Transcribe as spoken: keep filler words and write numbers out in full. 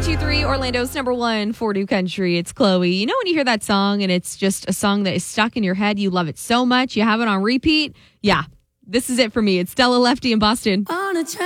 two three, Orlando's number one for New Country. It's Chloe. You know when you hear that song and it's just a song that is stuck in your head, you love it so much, you have it on repeat? Yeah, this is it for me. It's Stella Lefty in Boston. On a